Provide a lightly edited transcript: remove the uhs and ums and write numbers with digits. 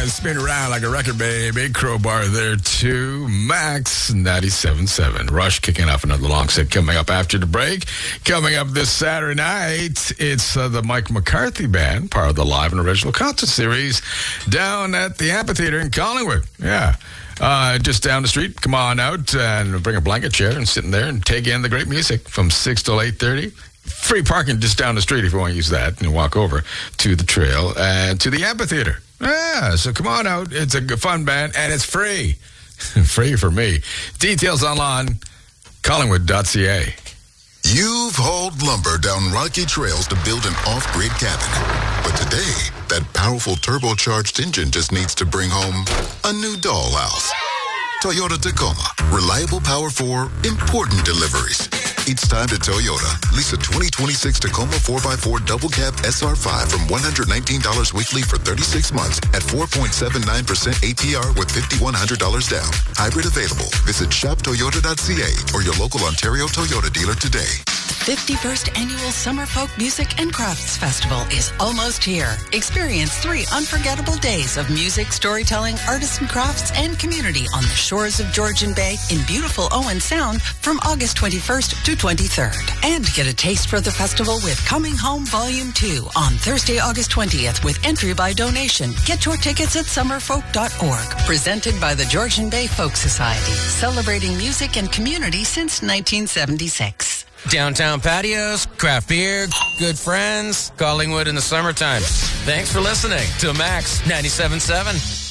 Spin around like a record, baby. Crowbar there, too. Max 97.7. Rush kicking off another long set coming up after the break. Coming up this Saturday night, it's the Mike McCarthy Band, part of the live and original concert series, down at the amphitheater in Collingwood. Yeah. Just down the street. Come on out and bring a blanket chair and sit in there and take in the great music from 6 till 8:30. Free parking just down the street if you want to use that and walk over to the trail and to the amphitheater. Yeah, so come on out. It's a fun band and it's free. Free for me. Details online, collingwood.ca. You've hauled lumber down rocky trails to build an off-grid cabin. But today, that powerful turbocharged engine just needs to bring home a new dollhouse. Toyota Tacoma. Reliable power for important deliveries. It's time to Toyota. Lease a 2026 Tacoma 4x4 double cab SR5 from $119 weekly for 36 months at 4.79% APR with $5,100 down. Hybrid available. Visit shoptoyota.ca or your local Ontario Toyota dealer today. The 51st Annual Summer Folk Music and Crafts Festival is almost here. Experience 3 unforgettable days of music, storytelling, artisan crafts, and community on the shores of Georgian Bay in beautiful Owen Sound from August 21st to 23rd. And get a taste for the festival with Coming Home Volume 2 on Thursday, August 20th with entry by donation. Get your tickets at summerfolk.org. Presented by the Georgian Bay Folk Society, celebrating music and community since 1976. Downtown patios, craft beer, good friends, Collingwood in the summertime. Thanks for listening to Max 97.7.